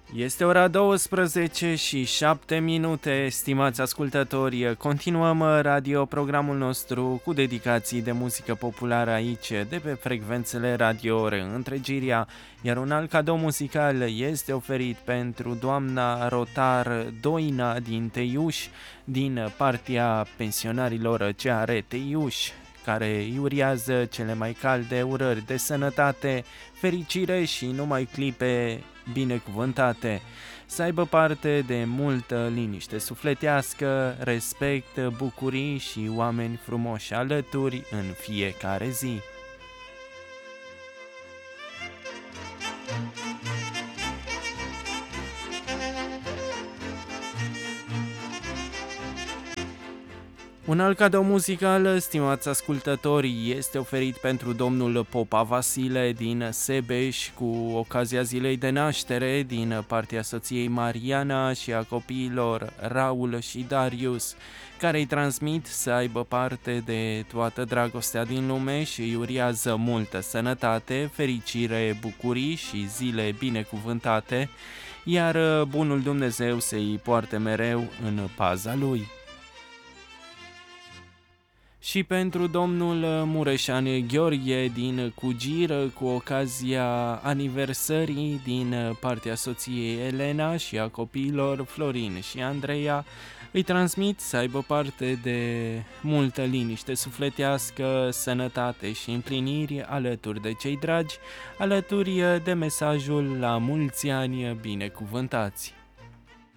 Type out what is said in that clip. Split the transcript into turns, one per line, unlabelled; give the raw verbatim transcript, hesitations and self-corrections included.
Este ora douăsprezece și șapte minute, stimați ascultători. Continuăm radioprogramul nostru cu dedicații de muzică populară aici, de pe frecvențele Radio Reîntregirea, iar un alt cadou muzical este oferit pentru doamna Rotar Doina din Teiuș, din partea pensionarilor C R Teiuș, care îi uriază cele mai calde urări de sănătate, fericire și numai clipe binecuvântate. Să aibă parte de multă liniște sufletească, respect, bucurii și oameni frumoși alături în fiecare zi. Un alt cadou muzical, stimați ascultători, este oferit pentru domnul Popa Vasile din Sebeș cu ocazia zilei de naștere din partea soției Mariana și a copiilor Raul și Darius, care îi transmit să aibă parte de toată dragostea din lume și îi uriază multă sănătate, fericire, bucurii și zile binecuvântate, iar bunul Dumnezeu să îi poarte mereu în paza lui. Și pentru domnul Mureșan Gheorghe din Cugir, cu ocazia aniversării din partea soției Elena și a copiilor Florin și Andreea, îi transmit să aibă parte de multă liniște sufletească, sănătate și împliniri alături de cei dragi, alături de mesajul la mulți ani binecuvântați.